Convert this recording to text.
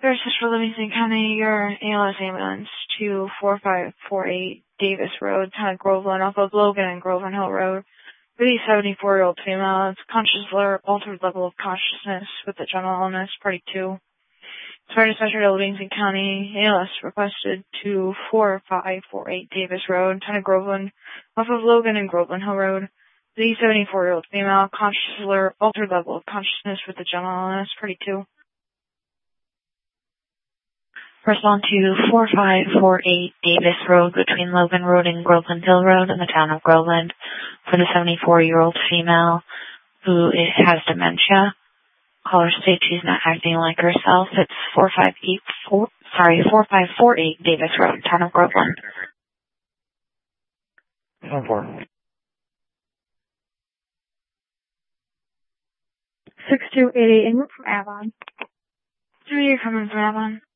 Services for Livingston County, your ALS ambulance to 4548 Davis Road, Town of Groveland, off of Logan and Groveland Hill Road. For the 74-year-old female, it's conscious or altered level of consciousness with a general illness, party 2. Fire dispatcher to Livingston County, ALS requested to 4548 Davis Road, Town of Groveland, off of Logan and Groveland Hill Road. The 74-year-old female, conscious or altered level of consciousness with a general illness, party 2. Respond to 4548 Davis Road between Logan Road and Groveland Hill Road in the town of Groveland for the 74-year-old female who has dementia. Caller states she's not acting like herself. It's 4548 Davis Road, town of Groveland. 6288 in route from Avon. You're coming from Avon.